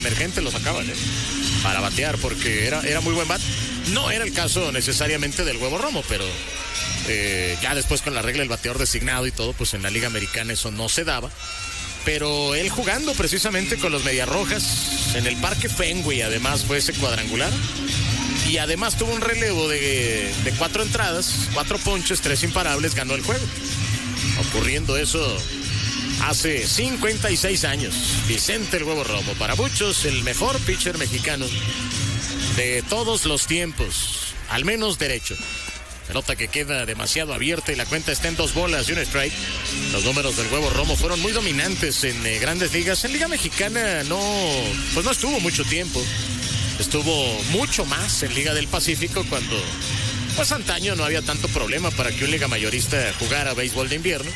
emergente lo sacaban, para batear, porque era muy buen bat. No era el caso necesariamente del Huevo Romo, pero ya después con la regla del bateador designado y todo, pues en la Liga Americana eso no se daba. Pero él jugando precisamente con los Mediarrojas en el Parque Fenway, además fue ese cuadrangular. Y además tuvo un relevo de 4 entradas, 4 ponches, 3 imparables, ganó el juego. Ocurriendo eso hace 56 años. Vicente el Huevo Romo, para muchos el mejor pitcher mexicano de todos los tiempos, al menos derecho. Pelota que queda demasiado abierta y la cuenta está en 2 bolas y un strike. Los números del Huevo Romo fueron muy dominantes en grandes ligas. En Liga Mexicana no estuvo mucho tiempo. Estuvo mucho más en Liga del Pacífico cuando, pues antaño no había tanto problema para que un liga mayorista jugara béisbol de invierno.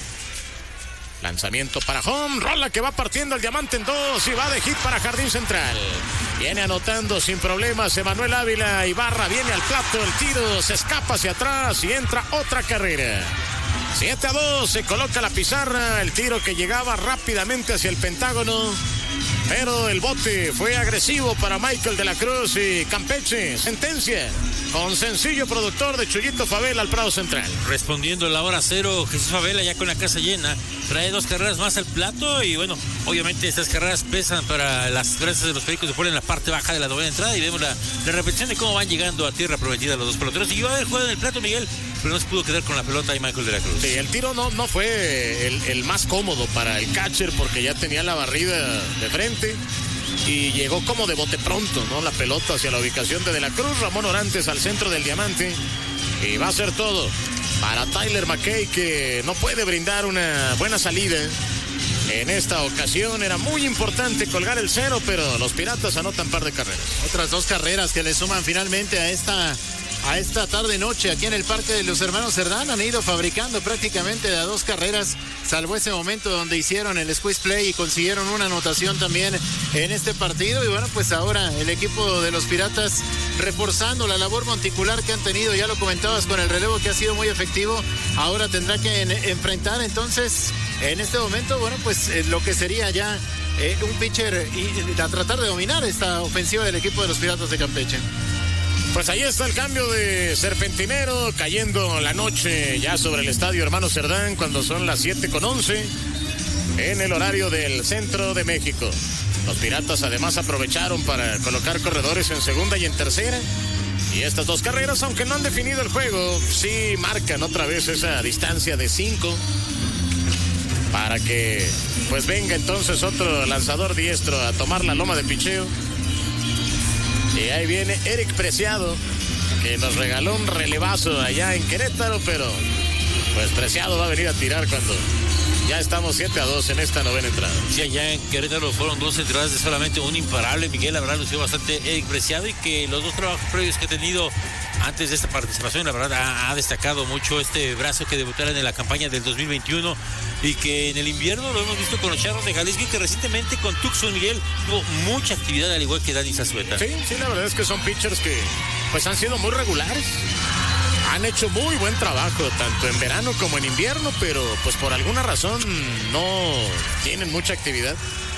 Lanzamiento para home, rola que va partiendo el diamante en 2 y va de hit para Jardín Central. Viene anotando sin problemas Emanuel Ávila. Ibarra viene al plato, el tiro se escapa hacia atrás y entra otra carrera. 7-2, se coloca la pizarra, el tiro que llegaba rápidamente hacia el Pentágono. Pero el bote fue agresivo para Michael de la Cruz y Campeche. Sentencia con sencillo productor de Chuyito Favela al Prado Central. Respondiendo a la hora cero, Jesús Favela ya con la casa llena. Trae 2 carreras más al plato y bueno, obviamente estas carreras pesan para las esperanzas de los Pericos de Puebla en la parte baja de la novena entrada y vemos la repetición de cómo van llegando a tierra prometida los 2 peloteros. Y iba a haber jugado en el plato Miguel, pero no se pudo quedar con la pelota ahí Michael de la Cruz. Sí, el tiro no fue el más cómodo para el catcher porque ya tenía la barrida de frente y llegó como de bote pronto, ¿no? La pelota hacia la ubicación de la Cruz. Ramón Orantes al centro del diamante y va a ser todo para Tyler McKay, que no puede brindar una buena salida. En esta ocasión era muy importante colgar el 0, pero los Piratas anotan par de carreras. Otras 2 carreras que le suman finalmente a esta tarde-noche aquí en el Parque de los Hermanos Cerdán. Han ido fabricando prácticamente de a 2 carreras, salvo ese momento donde hicieron el squeeze play y consiguieron una anotación también en este partido. Y bueno, pues ahora el equipo de los Piratas reforzando la labor monticular que han tenido, ya lo comentabas, con el relevo que ha sido muy efectivo. Ahora tendrá que enfrentar entonces en este momento, bueno, pues lo que sería ya un pitcher y a tratar de dominar esta ofensiva del equipo de los Piratas de Campeche. Pues ahí está el cambio de Serpentinero, cayendo la noche ya sobre el estadio Hermano Cerdán cuando son las 7:11 en el horario del centro de México. Los Piratas además aprovecharon para colocar corredores en segunda y en tercera. Y estas 2 carreras, aunque no han definido el juego, sí marcan otra vez esa distancia de 5 para que pues venga entonces otro lanzador diestro a tomar la loma de picheo. Y ahí viene Eric Preciado, que nos regaló un relevazo allá en Querétaro, pero pues Preciado va a venir a tirar cuando ya estamos 7-2 en esta novena entrada. Sí, allá en Querétaro fueron 2 entradas de solamente un imparable. Miguel, la verdad, lució bastante Eric Preciado y que los 2 trabajos previos que ha tenido antes de esta participación, la verdad, ha destacado mucho este brazo que debutara en la campaña del 2021 y que en el invierno lo hemos visto con los Charros de Jalisco y que recientemente con Tucson, Miguel, tuvo mucha actividad al igual que Dani Zazueta. Sí, la verdad es que son pitchers que pues han sido muy regulares. Han hecho muy buen trabajo, tanto en verano como en invierno, pero pues por alguna razón no tienen mucha actividad.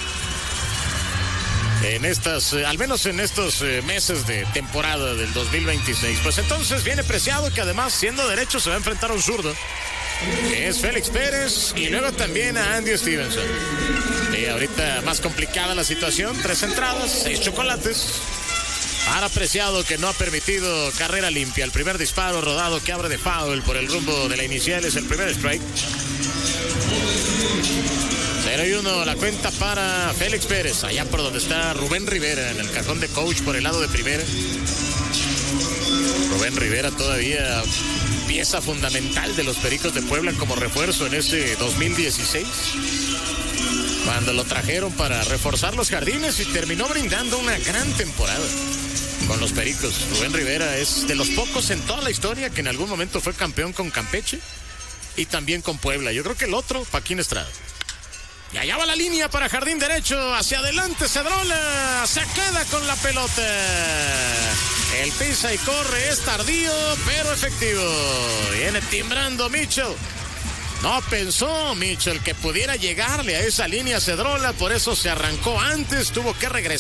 Al menos en estos meses de temporada del 2026. Pues entonces viene Preciado, que además siendo derecho se va a enfrentar a un zurdo, que es Félix Pérez, y luego también a Andy Stevenson. Y ahorita más complicada la situación, 3 entradas, 6 chocolates. Para Preciado, que no ha permitido carrera limpia. El primer disparo rodado que abre de foul por el rumbo de la inicial es el primer strike. 0-1 la cuenta para Félix Pérez, allá por donde está Rubén Rivera, en el cajón de coach por el lado de primera. Rubén Rivera todavía pieza fundamental de los Pericos de Puebla como refuerzo en ese 2016. Cuando lo trajeron para reforzar los jardines y terminó brindando una gran temporada con los Pericos. Rubén Rivera es de los pocos en toda la historia que en algún momento fue campeón con Campeche y también con Puebla. Yo creo que el otro, Paquín Estrada. Y allá va la línea para jardín derecho, hacia adelante Cedrola, se queda con la pelota. El pisa y corre, es tardío, pero efectivo. Viene timbrando Mitchell. No pensó Mitchell que pudiera llegarle a esa línea Cedrola, por eso se arrancó antes, tuvo que regresar.